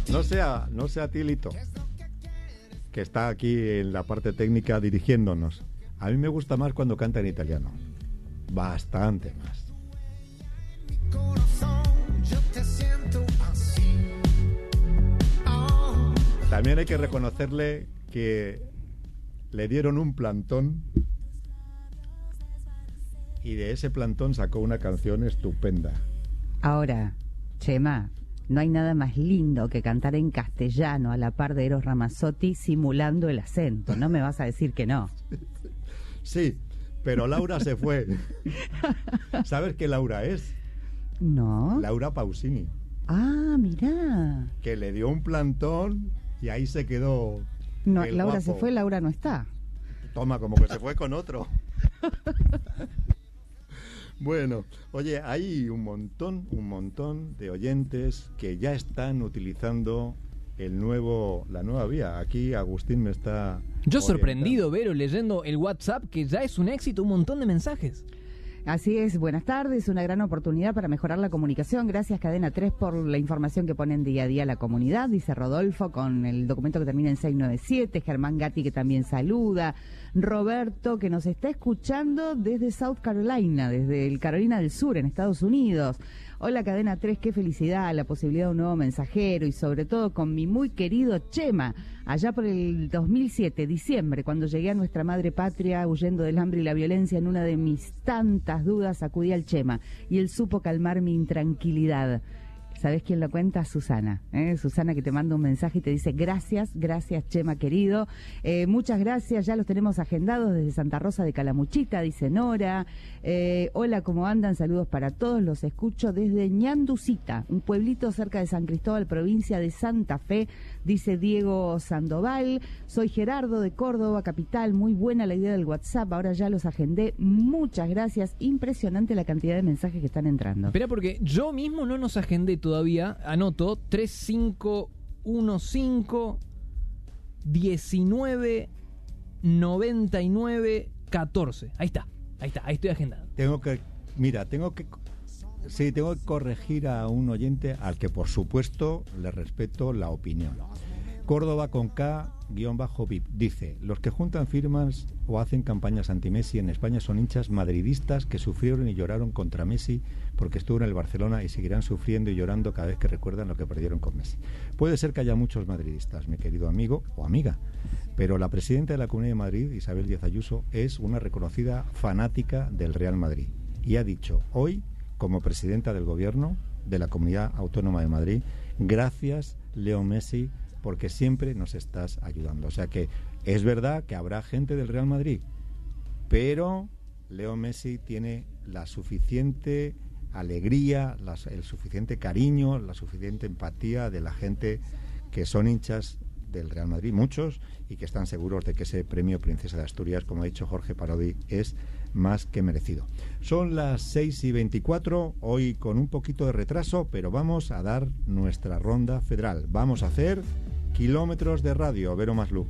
No sea Tilito, que está aquí en la parte técnica dirigiéndonos. A mí me gusta más cuando canta en italiano. Bastante más. También hay que reconocerle que le dieron un plantón y de ese plantón sacó una canción estupenda. Ahora, Chema, no hay nada más lindo que cantar en castellano a la par de Eros Ramazzotti simulando el acento. No me vas a decir que no. Sí, pero Laura se fue. ¿Sabes qué Laura es? No. Laura Pausini. Ah, mirá. Que le dio un plantón y ahí se quedó. No, Laura guapo. se fue, Laura no está. Toma, como que se fue con otro. Bueno, oye, hay un montón de oyentes que ya están utilizando la nueva vía. Aquí Agustín me está... Yo sorprendido, Vero, leyendo el WhatsApp, que ya es un éxito, un montón de mensajes. Así es, buenas tardes, una gran oportunidad para mejorar la comunicación. Gracias Cadena 3 por la información que ponen día a día a la comunidad, dice Rodolfo con el documento que termina en 697, Germán Gatti que también saluda, Roberto que nos está escuchando desde South Carolina, desde el Carolina del Sur en Estados Unidos. Hola Cadena 3, qué felicidad, la posibilidad de un nuevo mensajero y sobre todo con mi muy querido Chema, allá por el 2007, diciembre, cuando llegué a nuestra madre patria huyendo del hambre y la violencia en una de mis tantas dudas, acudí al Chema y él supo calmar mi intranquilidad. ¿Sabés quién lo cuenta? Susana. Susana que te manda un mensaje y te dice gracias Chema querido. Muchas gracias, ya los tenemos agendados desde Santa Rosa de Calamuchita, dice Nora. Hola, ¿cómo andan? Saludos para todos, los escucho desde Ñanducita, un pueblito cerca de San Cristóbal, provincia de Santa Fe, dice Diego Sandoval. Soy Gerardo de Córdoba, capital, muy buena la idea del WhatsApp, ahora ya los agendé. Muchas gracias, impresionante la cantidad de mensajes que están entrando. Espera, porque yo mismo no nos agendé todavía, anoto 3515 19 99 14. Ahí estoy agendado. Tengo que corregir a un oyente al que por supuesto le respeto la opinión. Córdoba con K-VIP dice: los que juntan firmas o hacen campañas anti-Messi en España son hinchas madridistas que sufrieron y lloraron contra Messi porque estuvo en el Barcelona y seguirán sufriendo y llorando cada vez que recuerdan lo que perdieron con Messi. Puede ser que haya muchos madridistas, mi querido amigo o amiga, pero la presidenta de la Comunidad de Madrid, Isabel Díaz Ayuso, es una reconocida fanática del Real Madrid y ha dicho hoy, como presidenta del gobierno de la Comunidad Autónoma de Madrid: gracias, Leo Messi, porque siempre nos estás ayudando. O sea que es verdad que habrá gente del Real Madrid, pero Leo Messi tiene la suficiente alegría, el suficiente cariño, la suficiente empatía de la gente que son hinchas del Real Madrid, muchos, y que están seguros de que ese premio Princesa de Asturias, como ha dicho Jorge Parodi, es más que merecido. Son las 6:24, hoy con un poquito de retraso, pero vamos a dar nuestra ronda federal. Vamos a hacer kilómetros de radio, Vero Maslu.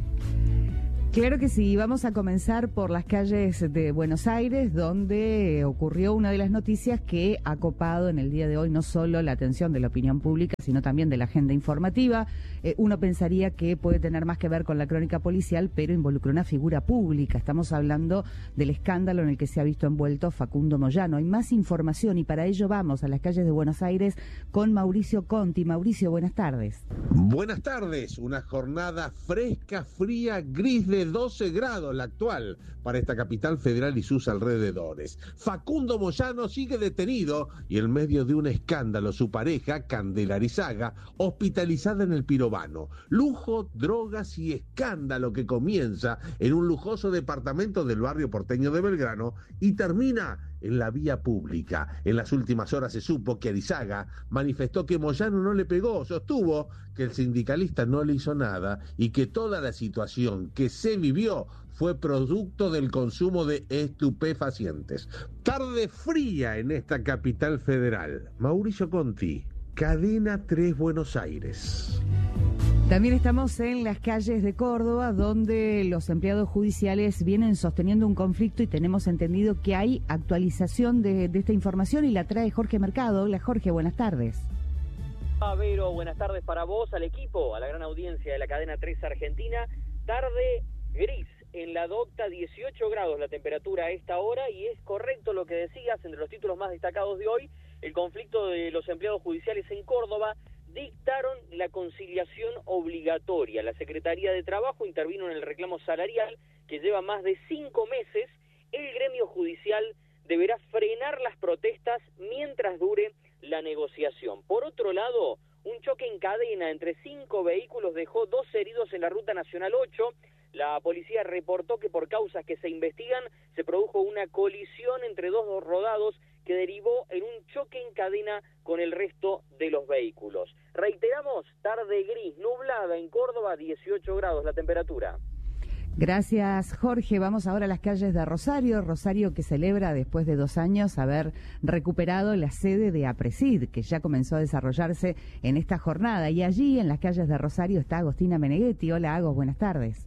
Claro que sí, vamos a comenzar por las calles de Buenos Aires, donde ocurrió una de las noticias que ha copado en el día de hoy no solo la atención de la opinión pública, sino también de la agenda informativa. Uno pensaría que puede tener más que ver con la crónica policial, pero involucra una figura pública. Estamos hablando del escándalo en el que se ha visto envuelto Facundo Moyano. Hay más información y para ello vamos a las calles de Buenos Aires con Mauricio Conti. Mauricio, buenas tardes. Buenas tardes, una jornada fresca, fría, gris de 12 grados la actual para esta capital federal y sus alrededores. Facundo Moyano sigue detenido y en medio de un escándalo su pareja, Candela Arizaga, hospitalizada en el Pirobano. Lujo, drogas y escándalo que comienza en un lujoso departamento del barrio porteño de Belgrano y termina en la vía pública. En las últimas horas se supo que Arizaga manifestó que Moyano no le pegó, sostuvo que el sindicalista no le hizo nada y que toda la situación que se vivió fue producto del consumo de estupefacientes. Tarde fría en esta capital federal. Mauricio Conti, Cadena 3 Buenos Aires. También estamos en las calles de Córdoba, donde los empleados judiciales vienen sosteniendo un conflicto y tenemos entendido que hay actualización de esta información y la trae Jorge Mercado. Hola Jorge, buenas tardes. Vero, buenas tardes para vos, al equipo, a la gran audiencia de la cadena 3 Argentina. Tarde gris en la docta, 18 grados la temperatura a esta hora, y es correcto lo que decías. Entre los títulos más destacados de hoy, el conflicto de los empleados judiciales en Córdoba. Dictaron la conciliación obligatoria. La Secretaría de Trabajo intervino en el reclamo salarial que lleva más de 5 meses. El gremio judicial deberá frenar las protestas mientras dure la negociación. Por otro lado, un choque en cadena entre 5 vehículos dejó 2 heridos en la Ruta Nacional 8. La policía reportó que por causas que se investigan se produjo una colisión entre 2 rodados que derivó en un choque en cadena con el resto de los vehículos. Reiteramos, tarde gris, nublada en Córdoba, 18 grados la temperatura. Gracias, Jorge. Vamos ahora a las calles de Rosario. Rosario, que celebra, después de 2 años, haber recuperado la sede de APRESID, que ya comenzó a desarrollarse en esta jornada. Y allí, en las calles de Rosario, está Agostina Meneghetti. Hola, Agos, buenas tardes.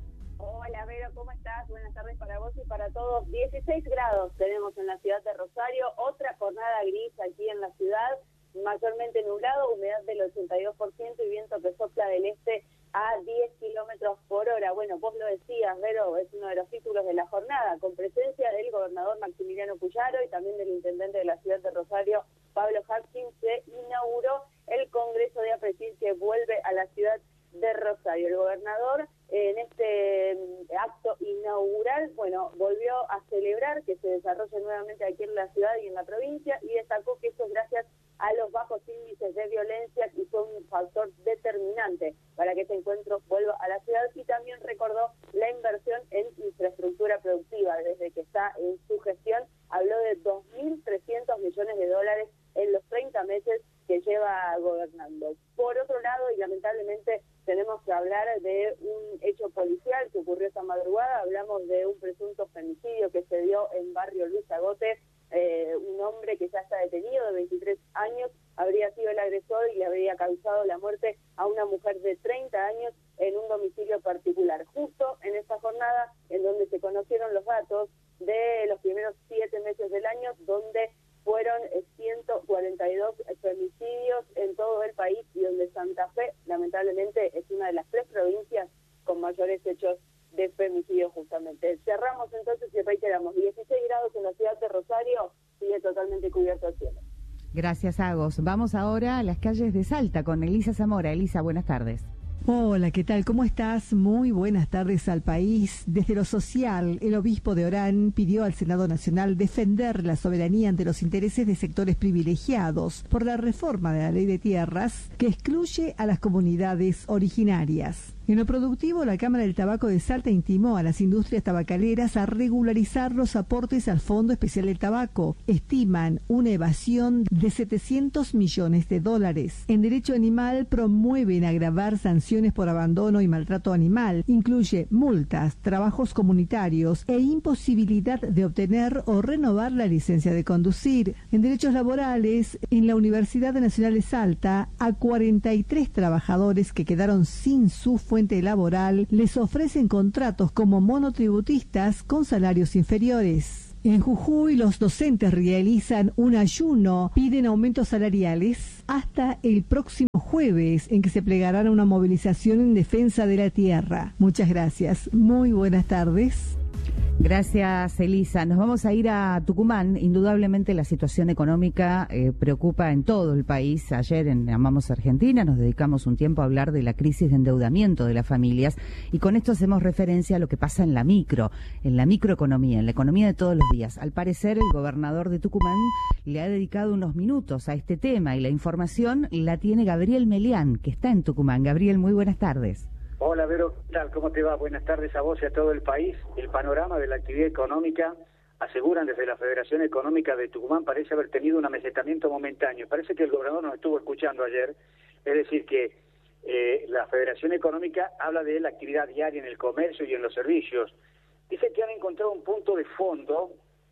Hola, Vero, ¿cómo estás? Buenas tardes para vos y para todos. 16 grados tenemos en la ciudad de Rosario. Otra jornada gris aquí en la ciudad, mayormente nublado, humedad del 82% y viento que sopla del este a 10 kilómetros por hora. Bueno, vos lo decías, Vero, es uno de los títulos de la jornada, con presencia del gobernador Maximiliano Puyaro y también del intendente de la ciudad de Rosario, Pablo Hapkin. Se inauguró el Congreso de APRESID que vuelve a la ciudad de Rosario. El gobernador, en este acto inaugural, bueno, volvió a celebrar que se desarrolle nuevamente aquí en la ciudad y en la provincia, y destacó que esto es gracias a los bajos índices de violencia, y fue un factor determinante para que este encuentro vuelva a la ciudad. Y también recordó la inversión en infraestructura productiva. Desde que está en su gestión, habló de 2.300 millones de dólares en los 30 meses que lleva gobernando. Por otro lado, y lamentablemente tenemos que hablar de un hecho policial que ocurrió esta madrugada. Hablamos de un presunto femicidio que se dio en barrio Luis Agote. Un hombre que ya está detenido, de 23 años, habría sido el agresor y le habría causado la muerte a una mujer de 30 años en un domicilio particular. Justo en esta jornada en donde se conocieron los datos de los primeros 7 meses del año, donde fueron 142 femicidios en todo el país, y donde Santa Fe, lamentablemente, es una de las 3 provincias con mayores hechos de femicidio justamente. Cerramos entonces y reiteramos, 16 grados en la ciudad de Rosario, sigue totalmente cubierto el cielo. Gracias, Agos. Vamos ahora a las calles de Salta con Elisa Zamora. Elisa, buenas tardes. Hola, ¿qué tal? ¿Cómo estás? Muy buenas tardes al país. Desde lo social, el obispo de Orán pidió al Senado Nacional defender la soberanía ante los intereses de sectores privilegiados por la reforma de la ley de tierras que excluye a las comunidades originarias. En lo productivo, la Cámara del Tabaco de Salta intimó a las industrias tabacaleras a regularizar los aportes al Fondo Especial del Tabaco. Estiman una evasión de $700 millones. En derecho animal promueven agravar sanciones por abandono y maltrato animal. Incluye multas, trabajos comunitarios e imposibilidad de obtener o renovar la licencia de conducir. En derechos laborales, en la Universidad Nacional de Salta, a 43 trabajadores que quedaron sin su fuente laboral les ofrecen contratos como monotributistas con salarios inferiores. En Jujuy, los docentes realizan un ayuno, piden aumentos salariales hasta el próximo jueves, en que se plegarán a una movilización en defensa de la tierra. Muchas gracias. Muy buenas tardes. Gracias, Elisa. Nos vamos a ir a Tucumán. Indudablemente la situación económica preocupa en todo el país. Ayer en Amamos Argentina nos dedicamos un tiempo a hablar de la crisis de endeudamiento de las familias, y con esto hacemos referencia a lo que pasa en la microeconomía, en la economía de todos los días. Al parecer, el gobernador de Tucumán le ha dedicado unos minutos a este tema, y la información la tiene Gabriel Melián, que está en Tucumán. Gabriel, muy buenas tardes. Hola, Vero, ¿qué tal? ¿Cómo te va? Buenas tardes a vos y a todo el país. El panorama de la actividad económica, aseguran desde la Federación Económica de Tucumán, parece haber tenido un amesetamiento momentáneo. Parece que el gobernador nos estuvo escuchando ayer, es decir, que la Federación Económica habla de la actividad diaria en el comercio y en los servicios. Dice que han encontrado un punto de fondo,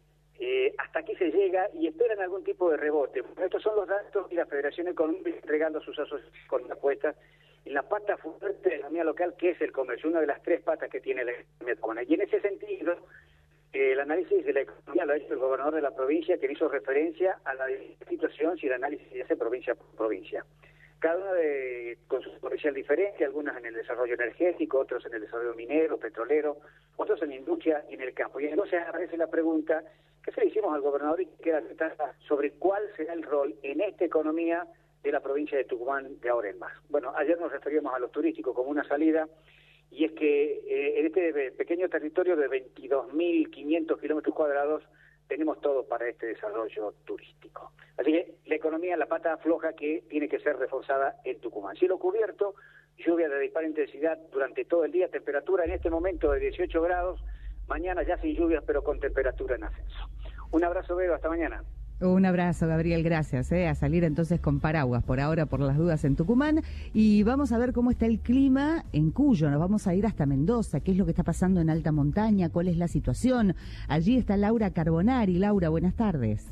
hasta aquí se llega, y esperan algún tipo de rebote. Estos son los datos y la Federación Económica entregando a sus asociaciones con apuestas en la pata fuerte de la economía local, que es el comercio, una de las 3 patas que tiene la economía tucumana. Y en ese sentido, el análisis de la economía lo ha hecho el gobernador de la provincia, que hizo referencia a la situación si el análisis se hace provincia por provincia. cada una con su potencial diferente, algunas en el desarrollo energético, otros en el desarrollo minero, petrolero, otros en la industria y en el campo. Y entonces aparece la pregunta que se le hicimos al gobernador y que queda sobre cuál será el rol en esta economía de la provincia de Tucumán de ahora en más. Bueno, ayer nos referíamos a lo turístico como una salida, y es que en este pequeño territorio de 22.500 kilómetros cuadrados tenemos todo para este desarrollo turístico. Así que la economía, la pata floja que tiene que ser reforzada en Tucumán. Cielo cubierto, lluvia de dispar intensidad durante todo el día, temperatura en este momento de 18 grados, mañana ya sin lluvias pero con temperatura en ascenso. Un abrazo, Vero, hasta mañana. Un abrazo, Gabriel, gracias. A salir entonces con paraguas por ahora, por las dudas en Tucumán. Y vamos a ver cómo está el clima en Cuyo. Nos vamos a ir hasta Mendoza. ¿Qué es lo que está pasando en alta montaña? ¿Cuál es la situación? Allí está Laura Carbonari. Laura, buenas tardes.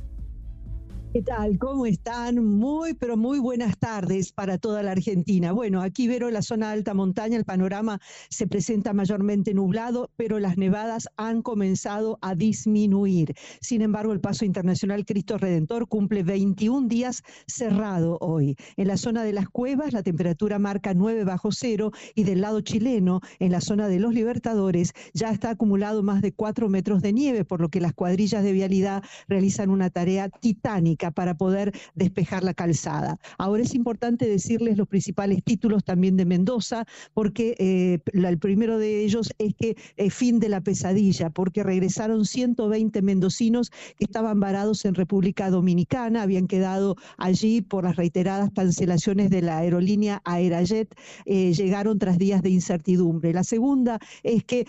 ¿Qué tal? ¿Cómo están? Pero muy buenas tardes para toda la Argentina. Bueno, aquí Vero, la zona de alta montaña, el panorama se presenta mayormente nublado, pero las nevadas han comenzado a disminuir. Sin embargo, el Paso Internacional Cristo Redentor cumple 21 días cerrado hoy. En la zona de las cuevas, la temperatura marca 9 bajo cero, y del lado chileno, en la zona de los Libertadores, ya está acumulado más de 4 metros de nieve, por lo que las cuadrillas de vialidad realizan una tarea titánica para poder despejar la calzada. Ahora es importante decirles los principales títulos también de Mendoza, porque el primero de ellos es que fin de la pesadilla, porque regresaron 120 mendocinos que estaban varados en República Dominicana, habían quedado allí por las reiteradas cancelaciones de la aerolínea Aerajet, llegaron tras días de incertidumbre. La segunda es que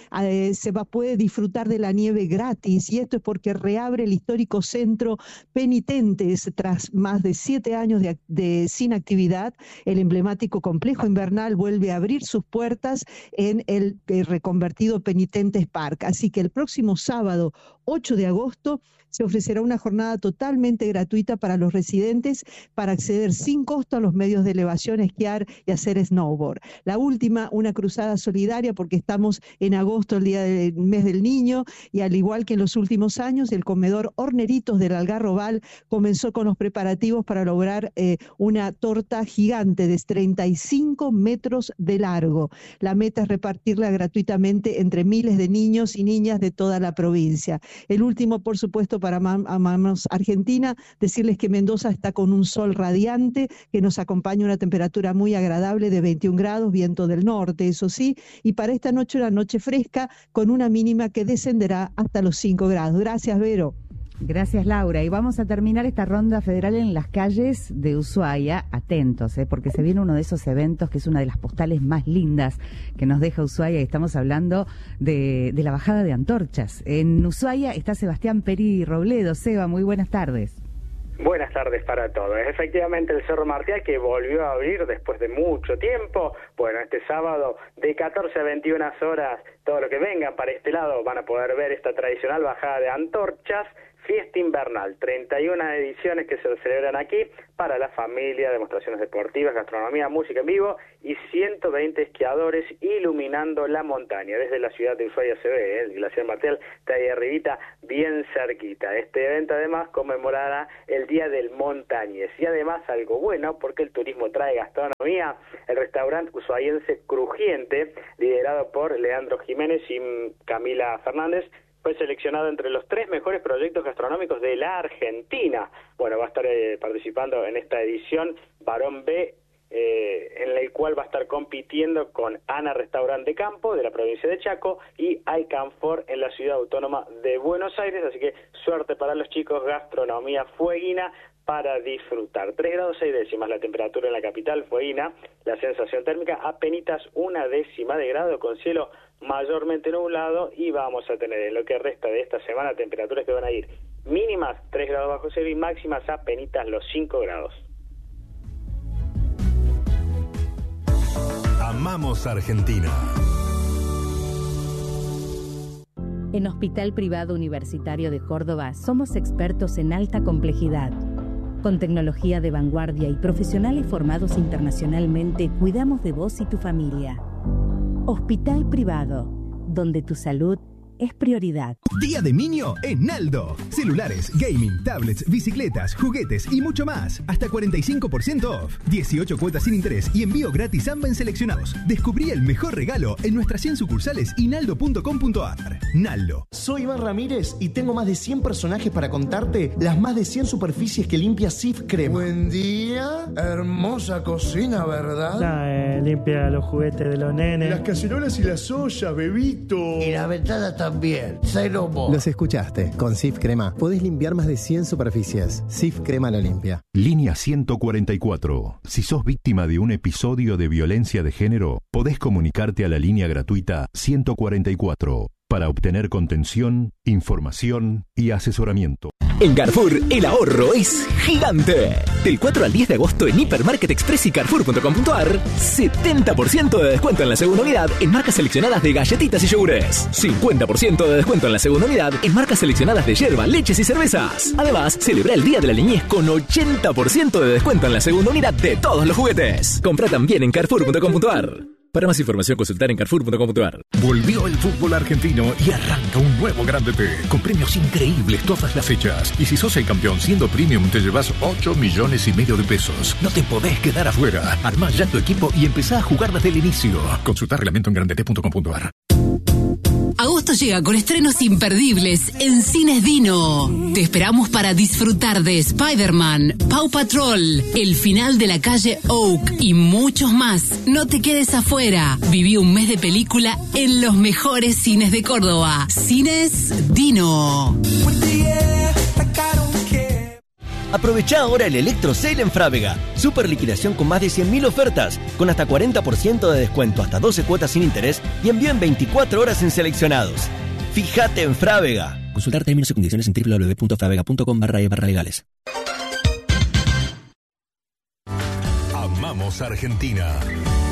puede disfrutar de la nieve gratis, y esto es porque reabre el histórico centro penitente tras más de 7 años sin actividad. El emblemático complejo invernal vuelve a abrir sus puertas en el reconvertido Penitentes Park. Así que el próximo sábado 8 de agosto se ofrecerá una jornada totalmente gratuita para los residentes para acceder sin costo a los medios de elevación, esquiar y hacer snowboard. La última, una cruzada solidaria, porque estamos en agosto, el día del mes del niño, y al igual que en los últimos años, el comedor Horneritos del Algarrobal comenzó con los preparativos para lograr una torta gigante de 35 metros de largo. La meta es repartirla gratuitamente entre miles de niños y niñas de toda la provincia. El último, por supuesto, para Amamos Argentina, decirles que Mendoza está con un sol radiante, que nos acompaña una temperatura muy agradable de 21 grados, viento del norte, eso sí, y para esta noche una noche fresca con una mínima que descenderá hasta los 5 grados. Gracias, Vero. Gracias, Laura. Y vamos a terminar esta ronda federal en las calles de Ushuaia. Atentos, porque se viene uno de esos eventos que es una de las postales más lindas que nos deja Ushuaia. Y estamos hablando de la bajada de antorchas. En Ushuaia está Sebastián Peri Robledo. Seba, muy buenas tardes. Buenas tardes para todos. Efectivamente, el Cerro Martial, que volvió a abrir después de mucho tiempo. Bueno, este sábado de 14 a 21 horas, todo lo que vengan para este lado van a poder ver esta tradicional bajada de antorchas. Fiesta invernal, 31 ediciones que se celebran aquí para la familia, demostraciones deportivas, gastronomía, música en vivo y 120 esquiadores iluminando la montaña. Desde la ciudad de Ushuaia se ve, el glaciar Martial está ahí arribita, bien cerquita. Este evento además conmemorará el Día del Montañés y además algo bueno porque el turismo trae gastronomía. El restaurante ushuaiense Crujiente, liderado por Leandro Jiménez y Camila Fernández, fue seleccionado entre los 3 mejores proyectos gastronómicos de la Argentina. Bueno, va a estar participando en esta edición Barón B, en el cual va a estar compitiendo con Ana Restaurante de Campo, de la provincia de Chaco, y Alcanfor en la ciudad autónoma de Buenos Aires. Así que suerte para los chicos, gastronomía fueguina para disfrutar. 3 grados 6 décimas la temperatura en la capital fueguina, la sensación térmica apenitas 1 décima de grado con cielo mayormente nublado, y vamos a tener en lo que resta de esta semana temperaturas que van a ir mínimas 3 grados bajo cero y máximas apenitas los 5 grados. Amamos Argentina. En Hospital Privado Universitario de Córdoba somos expertos en alta complejidad. Con tecnología de vanguardia y profesionales formados internacionalmente, cuidamos de vos y tu familia. Hospital Privado, donde tu salud es prioridad. Día de Niño en Naldo. Celulares, gaming, tablets, bicicletas, juguetes y mucho más. Hasta 45% off. 18 cuotas sin interés y envío gratis AMBA en seleccionados. Descubrí el mejor regalo en nuestras 100 sucursales y naldo.com.ar. Naldo. Soy Iván Ramírez y tengo más de 100 personajes para contarte las más de 100 superficies que limpia Cif Crema. Buen día. Hermosa cocina, ¿verdad? Limpia los juguetes de los nenes. Las cacerolas y las ollas, bebito. Y la ventana también. Cero mo. Los escuchaste. Con Cif Crema podés limpiar más de 100 superficies. Cif Crema la limpia. Línea 144. Si sos víctima de un episodio de violencia de género, podés comunicarte a la línea gratuita 144 para obtener contención, información y asesoramiento. En Carrefour, el ahorro es gigante. Del 4 al 10 de agosto en Hipermarket Express y Carrefour.com.ar, 70% de descuento en la segunda unidad en marcas seleccionadas de galletitas y yogures. 50% de descuento en la segunda unidad en marcas seleccionadas de yerba, leches y cervezas. Además, celebra el Día de la Niñez con 80% de descuento en la segunda unidad de todos los juguetes. Compra también en Carrefour.com.ar. Para más información, consultar en Carrefour.com.ar. Volvió el fútbol argentino y arranca un nuevo Grande T, con premios increíbles todas las fechas. Y si sos el campeón siendo premium, te llevas 8,5 millones de pesos. No te podés quedar afuera. Armá ya tu equipo y empezá a jugar desde el inicio. Consulta reglamento en grandet.com.ar. Agosto llega con estrenos imperdibles en Cines Dino. Te esperamos para disfrutar de Spider-Man, Paw Patrol, El final de la calle Oak y muchos más. No te quedes afuera. Viví un mes de película en los mejores cines de Córdoba. Cines Dino. Aprovechá ahora el Electro Sale en Frávega. Super liquidación con más de 100.000 ofertas, con hasta 40% de descuento, hasta 12 cuotas sin interés y envío en 24 horas en seleccionados. Fíjate en Frávega. Consultar términos y condiciones en www.fravega.com/legales. Amamos Argentina.